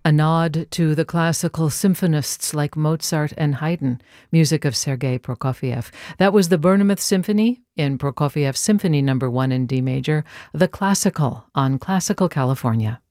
a nod to the classical symphonists like Mozart and Haydn, music of Sergei Prokofiev. That was the Bournemouth Symphony in Prokofiev's Symphony No. 1 in D major, the Classical on Classical California.